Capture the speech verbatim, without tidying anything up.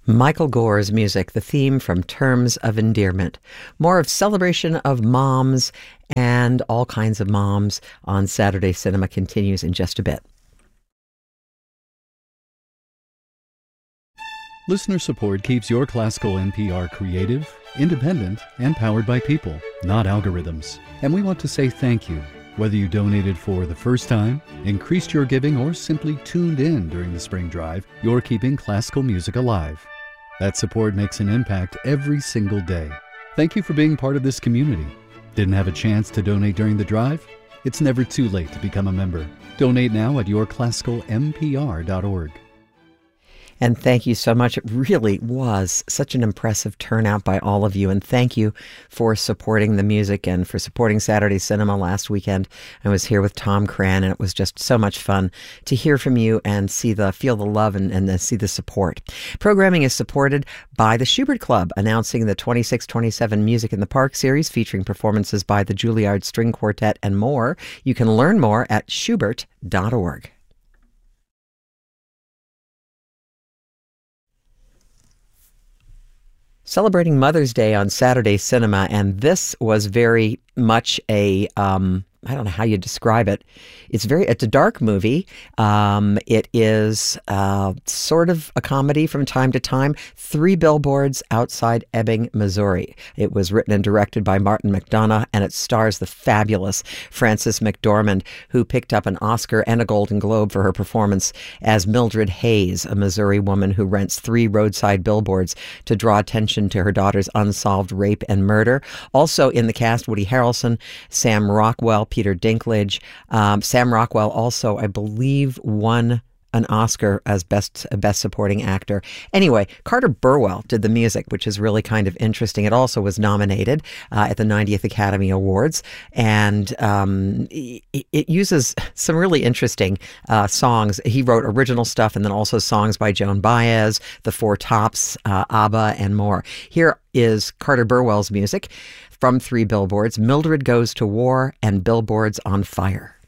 Michael Gore's music, the theme from Terms of Endearment. More of celebration of moms and all kinds of moms on Saturday Cinema continues in just a bit. Listener support keeps your classical N P R creative, independent, and powered by people, not algorithms. And we want to say thank you. Whether you donated for the first time, increased your giving, or simply tuned in during the spring drive, you're keeping classical music alive. That support makes an impact every single day. Thank you for being part of this community. Didn't have a chance to donate during the drive? It's never too late to become a member. Donate now at your classical m p r dot org. And thank you so much. It really was such an impressive turnout by all of you. And thank you for supporting the music and for supporting Saturday Cinema last weekend. I was here with Tom Cran, and it was just so much fun to hear from you and see the feel the love and, and the, see the support. Programming is supported by the Schubert Club, announcing the twenty-six twenty-seven Music in the Park series featuring performances by the Juilliard String Quartet and more. You can learn more at schubert dot org. Celebrating Mother's Day on Saturday Cinema, and this was very much a, um, I don't know how you describe it. It's very, it's a dark movie. Um, it is uh, sort of a comedy from time to time. Three Billboards Outside Ebbing, Missouri. It was written and directed by Martin McDonagh, and it stars the fabulous Frances McDormand, who picked up an Oscar and a Golden Globe for her performance as Mildred Hayes, a Missouri woman who rents three roadside billboards to draw attention to her daughter's unsolved rape and murder. Also in the cast, Woody Harrelson, Sam Rockwell, Peter Dinklage. Um, Sam Rockwell also, I believe, won an Oscar as best best supporting actor. Anyway, Carter Burwell did the music, which is really kind of interesting. It also was nominated uh, at the ninetieth Academy Awards, and um, it, it uses some really interesting uh, songs. He wrote original stuff and then also songs by Joan Baez, The Four Tops, uh, ABBA, and more. Here is Carter Burwell's music from Three Billboards, Mildred Goes to War, and Billboards on Fire.